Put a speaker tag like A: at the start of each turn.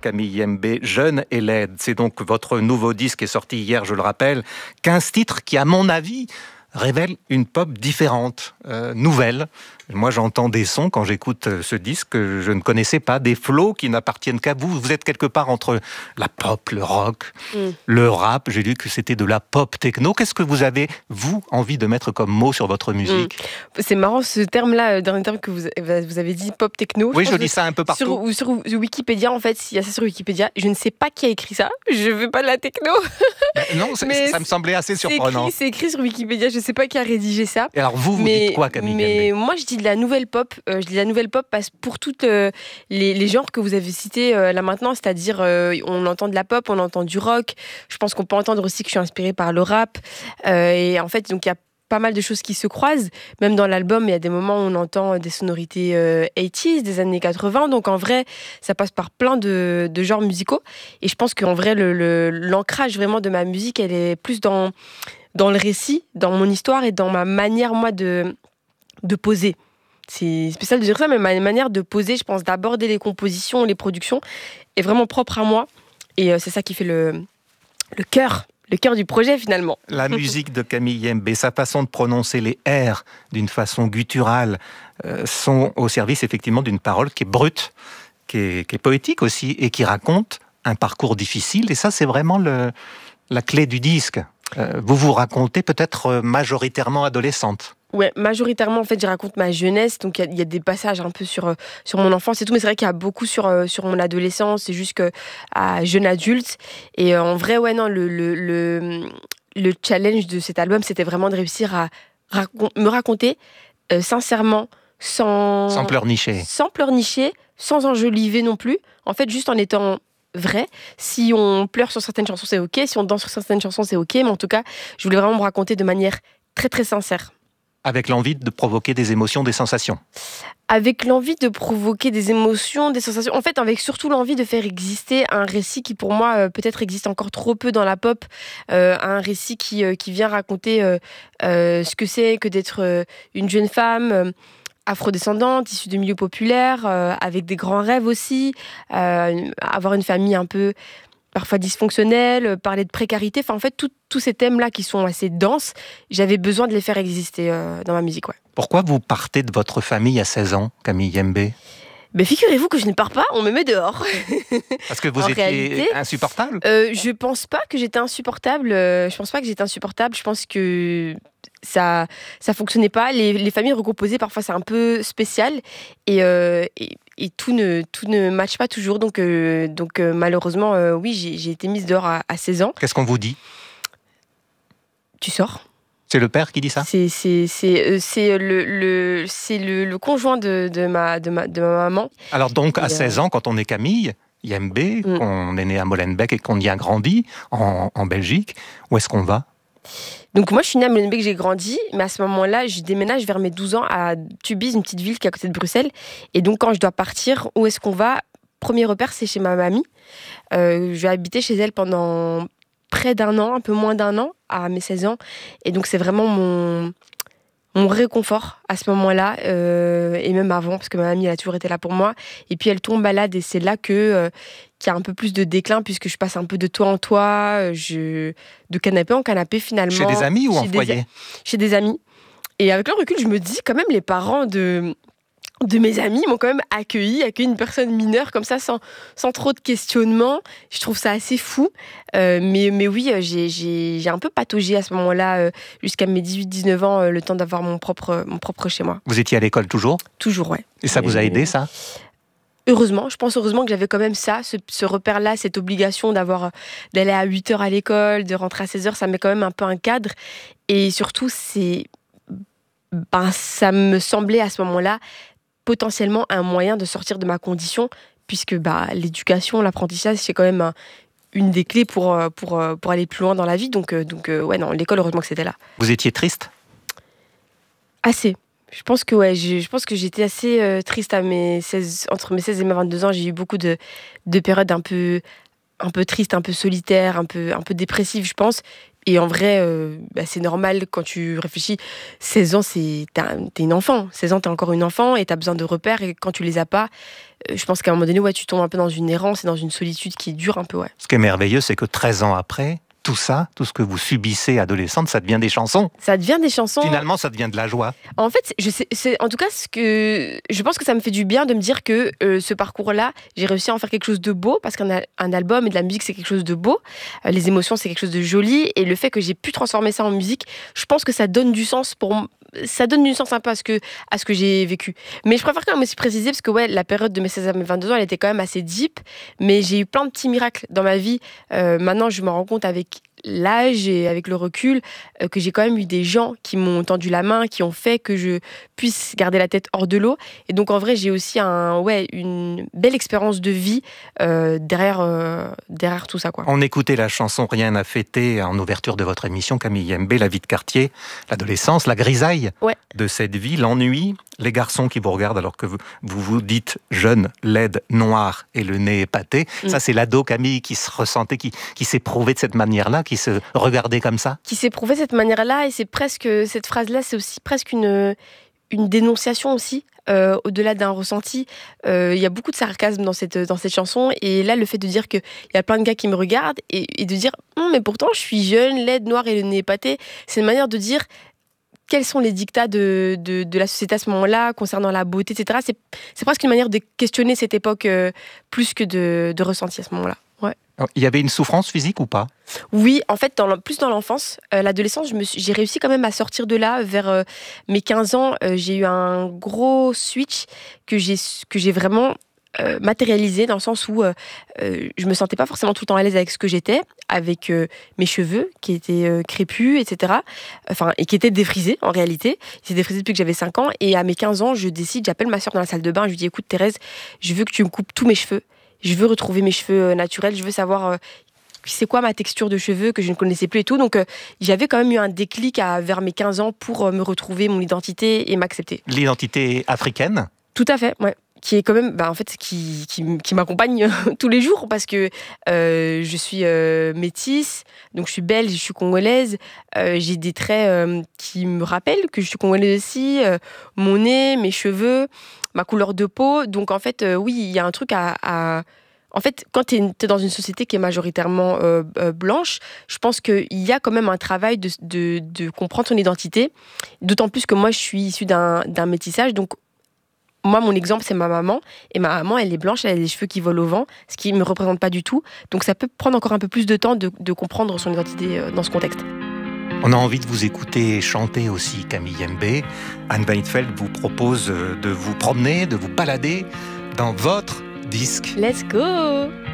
A: Camille Yembe, Jeune et laide. C'est donc votre nouveau disque qui est sorti hier, je le rappelle. 15 titres qui, à mon avis, révèlent une pop différente, nouvelle. Moi, j'entends des sons quand j'écoute ce disque que je ne connaissais pas, des flows qui n'appartiennent qu'à vous. Vous êtes quelque part entre la pop, le rock, le rap. J'ai lu que c'était de la pop techno. Qu'est-ce que vous avez, vous, envie de mettre comme mot sur votre musique ?
B: C'est marrant ce terme-là, dernier terme que vous avez dit, pop techno.
A: Oui, je lis ça un peu partout.
B: Sur Wikipédia, en fait, il y a ça sur Wikipédia. Je ne sais pas qui a écrit ça. Je ne veux pas de la techno.
A: Non, ça me semblait assez surprenant.
B: C'est écrit sur Wikipédia. Je ne sais pas qui a rédigé ça.
A: Et alors vous dites quoi, Camille Yembe ?
B: Moi, je dis de la nouvelle pop. Je dis de la nouvelle pop parce que pour toutes les genres que vous avez cités là maintenant, c'est-à-dire on entend de la pop, on entend du rock. Je pense qu'on peut entendre aussi que je suis inspirée par le rap. Et en fait, donc il y a pas mal de choses qui se croisent. Même dans l'album, il y a des moments où on entend des sonorités 80s, des années 80. Donc en vrai, ça passe par plein de genres musicaux. Et je pense qu'en vrai, l'ancrage vraiment de ma musique, elle est plus dans le récit, dans mon histoire et dans ma manière, moi, de poser. C'est spécial de dire ça, mais ma manière de poser, je pense, d'aborder les compositions, les productions, est vraiment propre à moi. Et c'est ça qui fait le cœur du projet, finalement.
A: La musique de Camille Yembe, sa façon de prononcer les R d'une façon gutturale, sont au service, effectivement, d'une parole qui est brute, qui est poétique aussi, et qui raconte un parcours difficile. Et ça, c'est vraiment la clé du disque. Vous vous racontez peut-être majoritairement adolescente.
B: Ouais, majoritairement, en fait, je raconte ma jeunesse. Donc, il y a des passages un peu sur mon enfance et tout. Mais c'est vrai qu'il y a beaucoup sur mon adolescence. C'est jusqu'à jeune adulte. Et en vrai, ouais, non, le challenge de cet album, c'était vraiment de réussir à me raconter sincèrement, sans
A: pleurnicher.
B: Sans pleurnicher, sans enjoliver non plus. En fait, juste en étant vrai. Si on pleure sur certaines chansons, c'est ok. Si on danse sur certaines chansons, c'est ok. Mais en tout cas, je voulais vraiment me raconter de manière très, très sincère.
A: Avec l'envie de provoquer des émotions, des sensations.
B: Avec l'envie de provoquer des émotions, des sensations. En fait, avec surtout l'envie de faire exister un récit qui, pour moi, peut-être existe encore trop peu dans la pop. Un récit qui vient raconter ce que c'est que d'être une jeune femme afrodescendante, issue de milieux populaires, avec des grands rêves aussi, avoir une famille un peu parfois dysfonctionnelle, parler de précarité. Enfin, en fait, tous ces thèmes-là qui sont assez denses, j'avais besoin de les faire exister dans ma musique. Ouais.
A: Pourquoi vous partez de votre famille à 16 ans, Camille Yembe ?
B: Mais figurez-vous que je ne pars pas, on me met dehors.
A: Parce que vous étiez insupportable ?
B: Je pense pas que j'étais insupportable. Je pense que ça fonctionnait pas. Les familles recomposées, parfois, c'est un peu spécial. Et tout ne matche pas toujours. Donc malheureusement, oui, j'ai été mise dehors à 16 ans.
A: Qu'est-ce qu'on vous dit ?
B: Tu sors.
A: C'est le père qui dit ça ?
B: C'est le conjoint de ma maman.
A: Alors donc, à 16 ans, quand on est Camille Yembe, qu'on est né à Molenbeek et qu'on y a grandi, en Belgique, où est-ce qu'on va ?
B: Donc moi, je suis née à Molenbeek, j'ai grandi, mais à ce moment-là, je déménage vers mes 12 ans à Tubize, une petite ville qui est à côté de Bruxelles. Et donc, quand je dois partir, où est-ce qu'on va ? Premier repère, c'est chez ma mamie. Je vais habiter chez elle pendant près d'un an, un peu moins d'un an, à mes 16 ans. Et donc, c'est vraiment mon réconfort à ce moment-là, et même avant, parce que ma mamie, elle a toujours été là pour moi. Et puis, elle tombe malade, et c'est là qu'il y a un peu plus de déclin, puisque je passe un peu de toit en toit, de canapé en canapé, finalement.
A: Chez des amis ou en foyer ?
B: Chez des amis. Et avec le recul, je me dis, quand même, les parents de mes amis m'ont quand même accueilli une personne mineure comme ça, sans trop de questionnement. Je trouve ça assez fou. Mais oui, j'ai un peu pataugé à ce moment-là, jusqu'à mes 18-19 ans, le temps d'avoir mon propre chez moi.
A: Vous étiez à l'école toujours ?
B: Toujours, ouais.
A: Et ça vous a aidé, ça ?
B: Heureusement, je pense heureusement que j'avais quand même ça, ce repère-là, cette obligation d'aller à 8h à l'école, de rentrer à 16h, ça met quand même un peu un cadre. Et surtout, ça me semblait à ce moment-là potentiellement un moyen de sortir de ma condition, puisque l'éducation, l'apprentissage, c'est quand même une des clés pour aller plus loin dans la vie. Donc ouais, non, l'école, heureusement que c'était là.
A: Vous étiez triste ?
B: Assez. Je pense que j'étais assez triste entre mes 16 et mes 22 ans. J'ai eu beaucoup de périodes un peu tristes, un peu solitaires, un peu dépressives, je pense. Et en vrai, c'est normal quand tu réfléchis. 16 ans, t'es une enfant. 16 ans, t'es encore une enfant et t'as besoin de repères. Et quand tu les as pas, je pense qu'à un moment donné, tu tombes un peu dans une errance et dans une solitude qui dure un peu. Ouais.
A: Ce qui est merveilleux, c'est que 13 ans après, tout ça, tout ce que vous subissez adolescente, ça devient des chansons.
B: Ça devient des chansons.
A: Finalement, ça devient de la joie.
B: En fait, c'est en tout cas je pense que ça me fait du bien de me dire que ce parcours-là, j'ai réussi à en faire quelque chose de beau, parce qu'un album et de la musique, c'est quelque chose de beau. Les émotions, c'est quelque chose de joli. Et le fait que j'ai pu transformer ça en musique, je pense que ça donne du sens ça donne du sens un peu à ce que j'ai vécu. Mais je préfère quand même aussi préciser, parce que la période de mes 16 à mes 22 ans, elle était quand même assez deep, mais j'ai eu plein de petits miracles dans ma vie. Maintenant, je me rends compte avec l'âge et avec le recul que j'ai quand même eu des gens qui m'ont tendu la main, qui ont fait que je puisse garder la tête hors de l'eau. Et donc en vrai, j'ai aussi une belle expérience de vie derrière tout ça, quoi.
A: On écoutait la chanson Rien à fêter en ouverture de votre émission, Camille Yembe, la vie de quartier, l'adolescence, la grisaille de cette vie, l'ennui, les garçons qui vous regardent alors que vous dites jeune, laide, noire et le nez épaté. Ça, c'est l'ado Camille qui se ressentait, qui s'éprouvait de cette manière-là, qui se regardait comme ça.
B: Qui s'éprouvait de cette manière-là, et c'est presque, cette phrase-là, c'est aussi presque une dénonciation aussi. Au-delà d'un ressenti, il y a beaucoup de sarcasme dans cette chanson, et là le fait de dire qu'il y a plein de gars qui me regardent et de dire mais pourtant je suis jeune, laide, noire et le nez épaté, c'est une manière de dire quels sont les dictats de la société à ce moment-là concernant la beauté, etc. C'est presque une manière de questionner cette époque plus que de ressenti à ce moment-là. Ouais.
A: Il y avait une souffrance physique ou pas ?
B: Oui, en fait, plus dans l'enfance. L'adolescence, j'ai réussi quand même à sortir de là. Vers mes 15 ans, j'ai eu un gros switch que j'ai vraiment matérialisé, dans le sens où je me sentais pas forcément tout le temps à l'aise avec ce que j'étais, avec mes cheveux qui étaient crépus, etc. Et qui étaient défrisés en réalité. Ils étaient défrisés depuis que j'avais 5 ans. Et à mes 15 ans, j'appelle ma soeur dans la salle de bain, je lui dis écoute Thérèse, je veux que tu me coupes tous mes cheveux. Je veux retrouver mes cheveux naturels, je veux savoir c'est quoi ma texture de cheveux que je ne connaissais plus et tout. Donc j'avais quand même eu un déclic vers mes 15 ans pour me retrouver mon identité et m'accepter.
A: L'identité africaine ?
B: Tout à fait, ouais. Qui est quand même, qui m'accompagne tous les jours, parce que je suis métisse, donc je suis belge, je suis congolaise, j'ai des traits qui me rappellent que je suis congolaise aussi, mon nez, mes cheveux, ma couleur de peau. Donc en fait, oui, il y a un truc En fait, quand t'es dans une société qui est majoritairement blanche, je pense qu'il y a quand même un travail de comprendre ton identité, d'autant plus que moi, je suis issue d'un métissage, donc moi, mon exemple, c'est ma maman. Et ma maman, elle est blanche, elle a les cheveux qui volent au vent, ce qui ne me représente pas du tout. Donc ça peut prendre encore un peu plus de temps de comprendre son identité dans ce contexte.
A: On a envie de vous écouter chanter aussi, Camille Yembe. Anne Weidfeld vous propose de vous promener, de vous balader dans votre disque.
B: Let's go!